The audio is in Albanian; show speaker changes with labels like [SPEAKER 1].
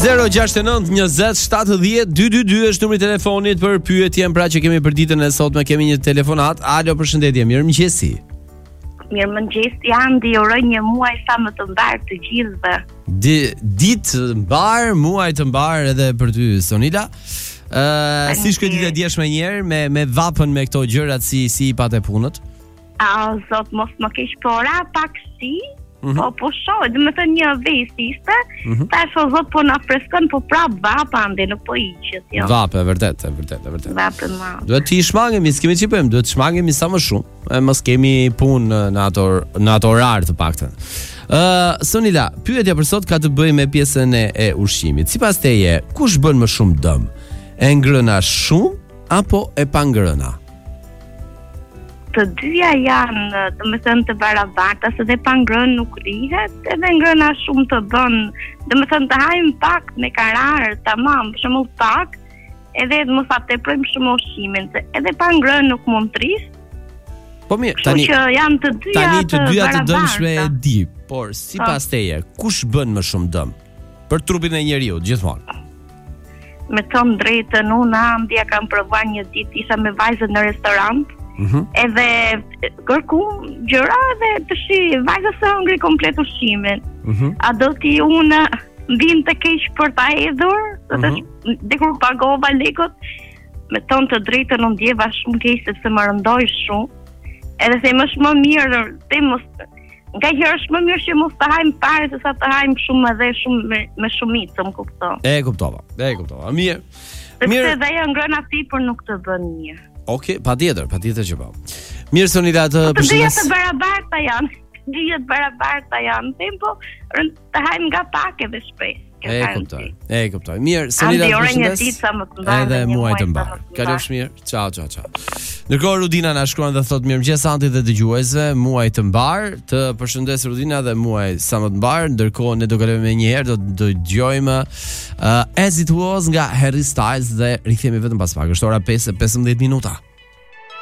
[SPEAKER 1] 069 20 70 222 është numri i telefonit për pyetjen pra që kemi për ditën e sotme. Kemi një telefonat. Alo, përshëndetje. Mirëmëngjesi.
[SPEAKER 2] Mirëmëngjes, Andi, uroj një muaj sa më të mbar të gjithëve.
[SPEAKER 1] Ditë mbar, muaj të mbar edhe për ty, Sonila. Si shkoj ditë e djeshme njerë me vapën me këto gjërat si I patë punët?
[SPEAKER 2] Zot, mos më keq po ora pak si. Po shoh, do të thënë një vestiste, tash zot po na freskon, po prap vapa ande, nuk po hiqet, jo.
[SPEAKER 1] Vapë, vërtet.
[SPEAKER 2] Vapë më.
[SPEAKER 1] Duhet të shmangemi, s'kemi ç'i bëjmë, duhet të shmangemi sa më shumë. Mos kemi punë në ato orar të paktën. Sonila, pyetja për sot ka të bëjë me pjesën e ushqimit. Sipas teje, kush bën më shumë dëm? E ngrëna shumë apo e pa ngrëna?
[SPEAKER 2] Të dyja janë, do të thënë, të barabarta, se dhe pa ngrënë nuk rihet, edhe ngrëna shumë të bën, do të thënë të hajmë pak me karar, tamam, për shembull pak, edhe mos ta teprojmë shumë ushqimin, se edhe pa ngrënë nuk mund të rris.
[SPEAKER 1] Po mirë, tani
[SPEAKER 2] janë të dyja
[SPEAKER 1] të dëmshme e di, por sipas teje, kush bën më shumë dëm për trupin e njeriu gjithmonë?
[SPEAKER 2] Me thënë drejtën, unë Andja kam provuar një ditë, isha me vajzën në restorant. Edhe kërkum gjëra dhe të shi vajza se hëngri komplet ushqimin. A do t'i unë vim të keq për ta hedhur, dhe kur pagova lekët, me tonë të drejtën unë djeva shumë keq sepse më rëndoj shumë. Edhe se më shumë mirë, nga herë është më mirë që mos të hajmë pare se sa të hajmë shumë edhe shumë me shumicë, më kupto.
[SPEAKER 1] E kuptova. Mirë.
[SPEAKER 2] Sepse dhe ajo ngrëna sipër nuk të bën mirë.
[SPEAKER 1] Okej, patjetër që po. Mirë, Sonila, të
[SPEAKER 2] përshëndes. Të barabarta janë. Dijet barabarta janë. Tempo të hajmë nga pak edhe shpejt.
[SPEAKER 1] E kuptoj. Mirë, Sonila, të përshëndes. Edhe muaj të mbar. Kalofsh mirë. Ciao. Ndërkohë Rudina na shkruan dhe thotë mirëmëngjes Anti dhe dëgjuesve, muaj të mbar. Të përshëndes Rudina dhe muaj sa më të mbar. Ndërkohë ne do kalojmë një herë, do dëgjojmë As It Was nga Harry Styles dhe rikthehemi vetëm pas pak. Është ora 5:15 minuta.